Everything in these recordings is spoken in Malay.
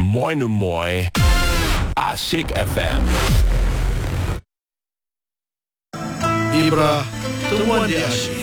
Moin Asyik FM. Ibrah Temuan di Asyik.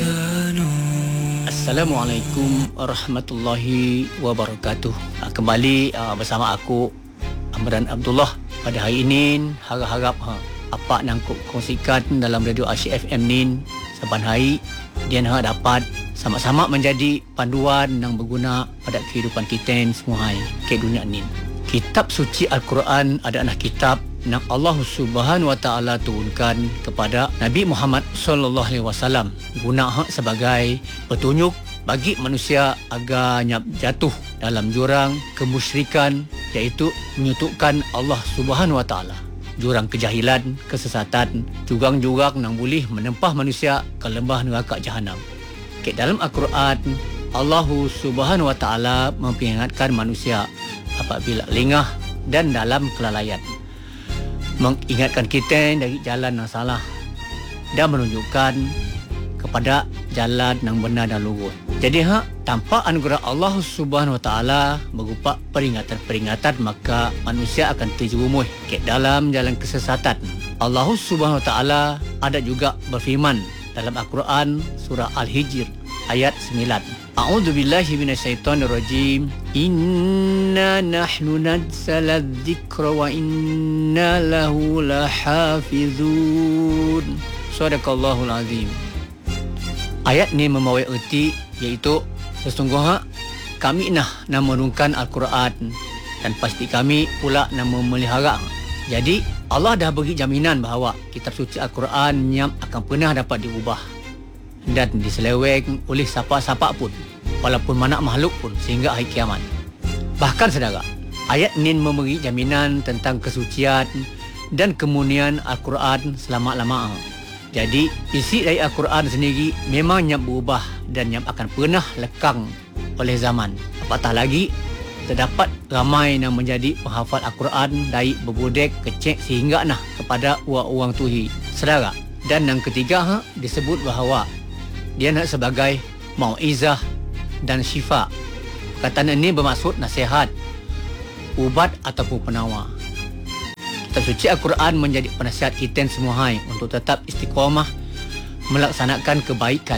Assalamualaikum warahmatullahi wabarakatuh. Kembali bersama aku Amran Abdullah. Pada hari ini harap-harap apa yang aku kongsikan dalam radio Asyik FM ni saban hari dia dapat sama-sama menjadi panduan yang berguna pada kehidupan kita semua hari ke dunia ni. Kitab suci Al-Quran adalah kitab yang Allah Subhanahu Wa Taala turunkan kepada Nabi Muhammad sallallahu alaihi wasallam guna sebagai petunjuk bagi manusia agar jatuh dalam jurang kemusyrikan, iaitu menyekutukan Allah Subhanahu Wa Taala, jurang kejahilan, kesesatan, jurang-jurang yang boleh menempah manusia ke lembah neraka Jahanam. Dalam Al-Quran, Allah Subhanahu Wa Taala memperingatkan manusia apabila lengah dan dalam kelalaian, mengingatkan kita dari jalan yang salah dan menunjukkan kepada jalan yang benar dan lurus. Jadi tanpa anugerah Allah Subhanahu Wa Taala berupa peringatan-peringatan, maka manusia akan terjerumus ke dalam jalan kesesatan. Allah Subhanahu Wa Taala ada juga berfirman dalam Al-Quran surah Al-Hijr ayat 9. A'udzubillahi minasyaitonirrajim. Inna nahnu nazzala dzikra wa inna lahu lahafizun. Shadaqallahul azim. Ayat ni membawa erti iaitu sesungguhnya kami nak menurunkan Al-Quran dan pasti kami pula nak memelihara. Jadi Allah dah beri jaminan bahawa kitab suci Al-Quran yang akan pernah dapat diubah dan diseleweng oleh siapa-siapa pun, walaupun mana makhluk pun, sehingga hari kiamat. Bahkan saudara, ayat ini memberi jaminan tentang kesucian dan kemurnian Al-Quran selama-lamanya. Jadi isi dari Al-Quran sendiri memang yang berubah dan yang akan pernah lekang oleh zaman. Apatah lagi terdapat ramai yang menjadi penghafal Al-Quran dari berbudek kecil sehingga kepada orang-orang tuhi, saudara. Dan yang ketiga disebut bahawa dia sebagai mau'izah dan syifa. Perkataan ini bermaksud nasihat, ubat ataupun penawar. Kitab suci Al-Quran menjadi penasihat kita semua hai untuk tetap istiqamah melaksanakan kebaikan.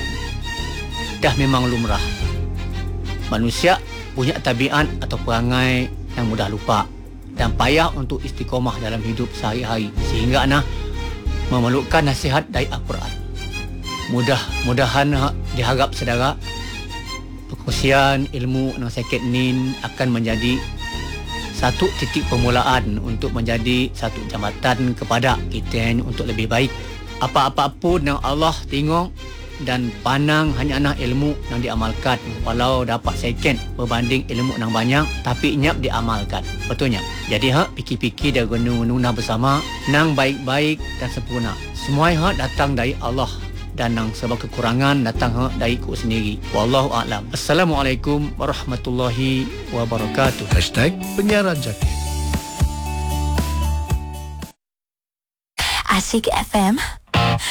Dah memang lumrah manusia punya tabiat atau perangai yang mudah lupa dan payah untuk istiqamah dalam hidup sehari-hari, sehingga memerlukan nasihat dari Al-Quran. Mudah-mudahan diharap saudara perkongsian ilmu yang sikit ni akan menjadi satu titik permulaan untuk menjadi satu jambatan kepada kita untuk lebih baik. Apa-apa pun yang Allah tengok dan pandang hanya ilmu yang diamalkan, walau dapat sikit berbanding ilmu yang banyak tapi nyap diamalkan. Betulnya. Jadi fikir-fikir dan guna-guna bersama nang baik-baik dan sempurna. Semua datang dari Allah dan yang sebab kekurangan datang dari ku sendiri. Wallahu a'lam. Assalamualaikum warahmatullahi wabarakatuh. #penyiaran Jakit. Asyik FM.